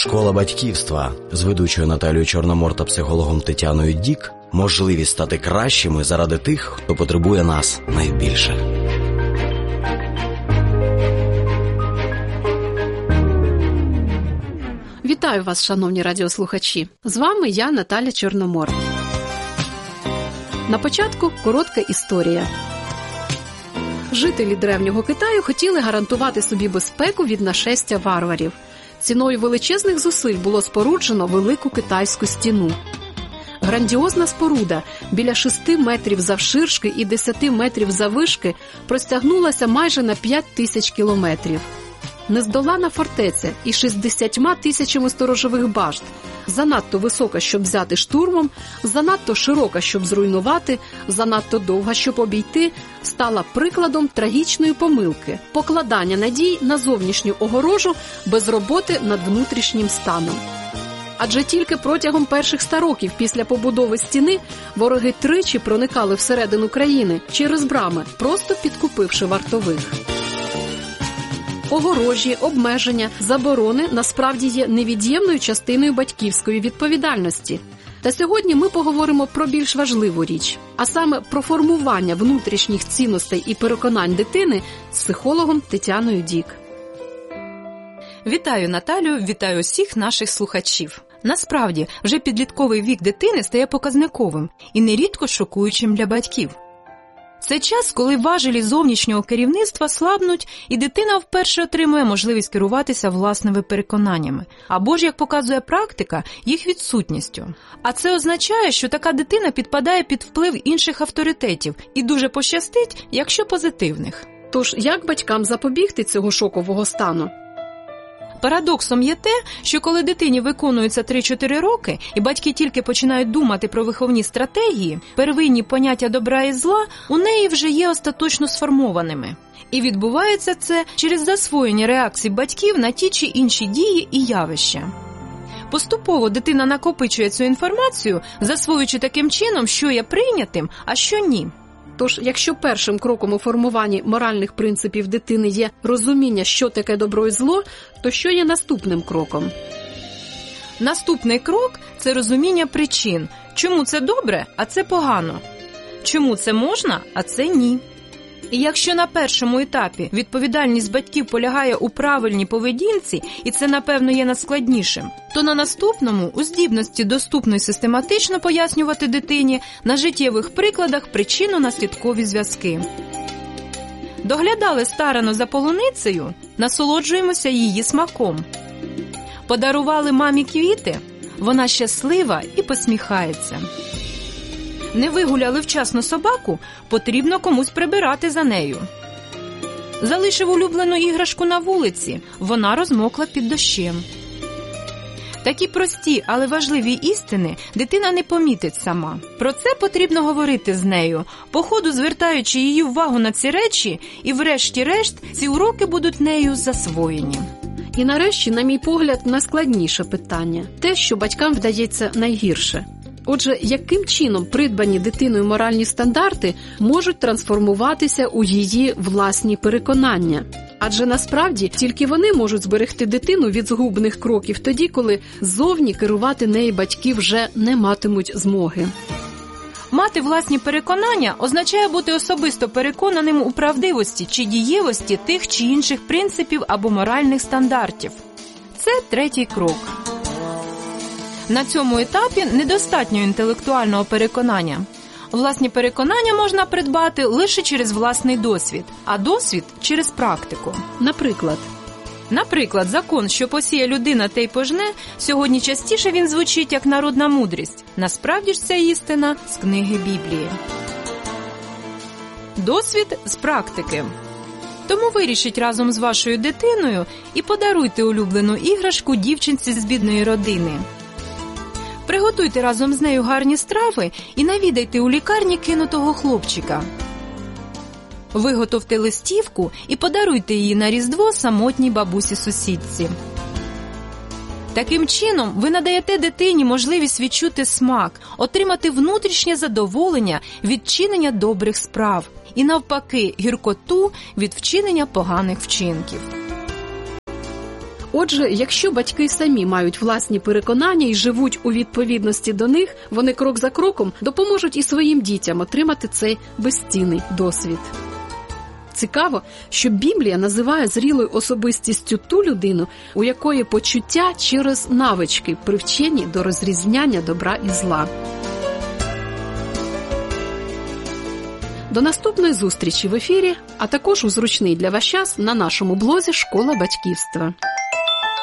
Школа батьківства з ведучою Наталією Чорномор та психологом Тетяною Дік – можливість стати кращими заради тих, хто потребує нас найбільше. Вітаю вас, шановні радіослухачі! З вами я, Наталя Чорномор. На початку коротка історія. Жителі древнього Китаю хотіли гарантувати собі безпеку від нашестя варварів. Ціною величезних зусиль було споруджено велику китайську стіну. Грандіозна споруда біля 6 метрів завширшки і 10 метрів заввишки простягнулася майже на 5000 кілометрів. Нездолана фортеця із 60 тисячами сторожових башт, занадто висока, щоб взяти штурмом, занадто широка, щоб зруйнувати, занадто довга, щоб обійти, стала прикладом трагічної помилки – покладання надій на зовнішню огорожу без роботи над внутрішнім станом. Адже тільки протягом перших 100 років після побудови стіни вороги тричі проникали всередину країни через брами, просто підкупивши вартових. Огорожі, обмеження, заборони насправді є невід'ємною частиною батьківської відповідальності. Та сьогодні ми поговоримо про більш важливу річ, а саме про формування внутрішніх цінностей і переконань дитини з психологом Тетяною Дік. Вітаю, Наталю, вітаю усіх наших слухачів. Насправді, вже підлітковий вік дитини стає показниковим і нерідко шокуючим для батьків. Це час, коли важелі зовнішнього керівництва слабнуть, і дитина вперше отримує можливість керуватися власними переконаннями, або ж, як показує практика, їх відсутністю. А це означає, що така дитина підпадає під вплив інших авторитетів і дуже пощастить, якщо позитивних. Тож, як батькам запобігти цього шокового стану? Парадоксом є те, що коли дитині виконується 3-4 роки, і батьки тільки починають думати про виховні стратегії, первинні поняття добра і зла у неї вже є остаточно сформованими. І відбувається це через засвоєння реакцій батьків на ті чи інші дії і явища. Поступово дитина накопичує цю інформацію, засвоюючи таким чином, що є прийнятим, а що ні. Тож, якщо першим кроком у формуванні моральних принципів дитини є розуміння, що таке добро і зло, то що є наступним кроком? Наступний крок – це розуміння причин. Чому це добре, а це погано? Чому це можна, а це ні? І якщо на першому етапі відповідальність батьків полягає у правильній поведінці, і це, напевно, є найскладнішим, то на наступному – у здібності доступно і систематично пояснювати дитині на життєвих прикладах причинно-наслідкові зв'язки. Доглядали старано за полуницею – насолоджуємося її смаком. Подарували мамі квіти – вона щаслива і посміхається. Не вигуляли вчасно собаку, потрібно комусь прибирати за нею. Залишив улюблену іграшку на вулиці, вона розмокла під дощем. Такі прості, але важливі істини дитина не помітить сама. Про це потрібно говорити з нею, по ходу звертаючи її увагу на ці речі, і врешті-решт ці уроки будуть нею засвоєні. І нарешті, на мій погляд, найскладніше питання – те, що батькам вдається найгірше. Отже, яким чином придбані дитиною моральні стандарти можуть трансформуватися у її власні переконання? Адже насправді тільки вони можуть зберегти дитину від згубних кроків тоді, коли ззовні керувати нею батьки вже не матимуть змоги. Мати власні переконання означає бути особисто переконаним у правдивості чи дієвості тих чи інших принципів або моральних стандартів. Це третій крок. На цьому етапі недостатньо інтелектуального переконання. Власні переконання можна придбати лише через власний досвід, а досвід – через практику. Наприклад, закон, що посіє людина, те й пожне, сьогодні частіше він звучить як народна мудрість. Насправді ж ця істина з книги Біблії. Досвід з практики. Тому вирішіть разом з вашою дитиною і подаруйте улюблену іграшку дівчинці з бідної родини. Приготуйте разом з нею гарні страви і навідайте у лікарні кинутого хлопчика. Виготовте листівку і подаруйте її на Різдво самотній бабусі-сусідці. Таким чином, ви надаєте дитині можливість відчути смак, отримати внутрішнє задоволення від вчинення добрих справ і, навпаки, гіркоту від вчинення поганих вчинків. Отже, якщо батьки самі мають власні переконання і живуть у відповідності до них, вони крок за кроком допоможуть і своїм дітям отримати цей безцінний досвід. Цікаво, що Біблія називає зрілою особистістю ту людину, у якої почуття через навички привчені до розрізняння добра і зла. До наступної зустрічі в ефірі, а також у зручний для вас час на нашому блозі «Школа батьківства».